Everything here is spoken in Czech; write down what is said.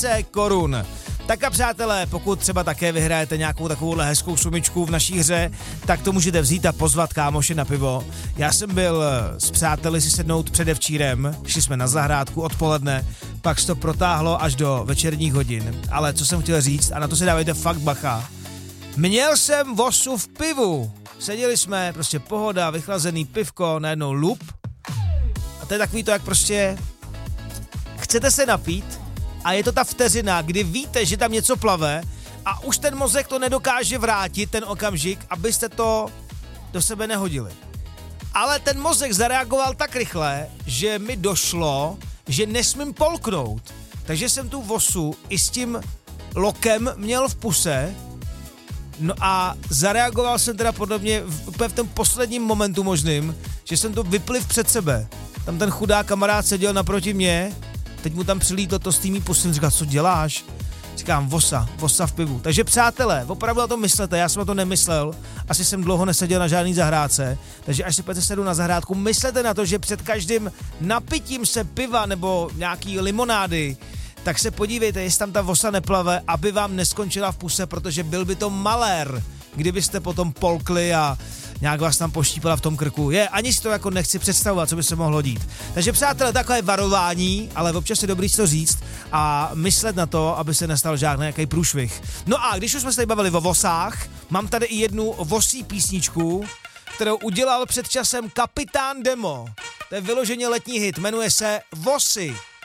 1000 korun. Tak a přátelé, pokud třeba také vyhrajete nějakou takovouhle hezkou sumičku v naší hře, tak to můžete vzít a pozvat kámoše na pivo. Já jsem byl s přáteli si sednout předevčírem, šli jsme na zahrádku odpoledne, pak se to protáhlo až do večerních hodin. Ale co jsem chtěl říct, a na to se dávejte fakt bacha, měl jsem vosu v pivu. Seděli jsme, prostě pohoda, vychlazený pivko, najednou lup. A to je takový to, jak prostě chcete se napít, a je to ta vteřina, kdy víte, že tam něco plave a už ten mozek to nedokáže vrátit, ten okamžik, abyste to do sebe nehodili. Ale ten mozek zareagoval tak rychle, že mi došlo, že nesmím polknout. Takže jsem tu vosu i s tím lokem měl v puse, no a zareagoval jsem teda podobně úplně v tom posledním momentu možným, že jsem to vypliv před sebe. Tam ten chudá kamarád seděl naproti mě, teď mu tam přilítlo to z tými pusy, říká, co děláš? Říkám, vosa v pivu. Takže přátelé, opravdu na to myslete, já jsem na to nemyslel, asi jsem dlouho neseděl na žádný zahrádce, takže až si půjdete sedu na zahrádku, myslete na to, že před každým napitím se piva nebo nějaký limonády, tak se podívejte, jestli tam ta vosa neplave, aby vám neskončila v puse, protože byl by to malér, kdybyste potom polkli a nějak vás tam poštípala v tom krku. Ani si to jako nechci představovat, co by se mohlo dít. Takže přátelé, takové varování, ale občas je dobrý si to říct a myslet na to, aby se nestal žádný nějaký průšvih. No a když už jsme se tady bavili o vosách, mám tady i jednu vosí písničku, kterou udělal před časem Kapitán Demo. To je vyloženě letní hit, jmenuje se Vosy.